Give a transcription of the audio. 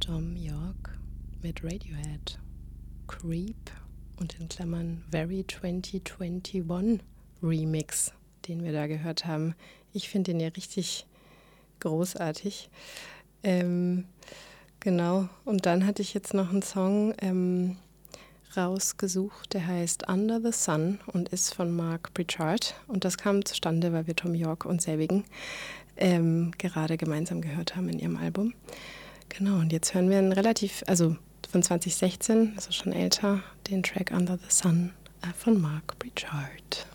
Thom Yorke mit Radiohead, Creep und in Klammern Very 2021 Remix, den wir da gehört haben. Ich finde den ja richtig großartig. Genau, und dann hatte ich jetzt noch einen Song rausgesucht, der heißt Under the Sun und ist von Mark Pritchard. Und das kam zustande, weil wir Thom Yorke und Selvigen gerade gemeinsam gehört haben in ihrem Album. Genau, und jetzt hören wir einen also von 2016, also schon älter, den Track Under the Sun von Mark Pritchard.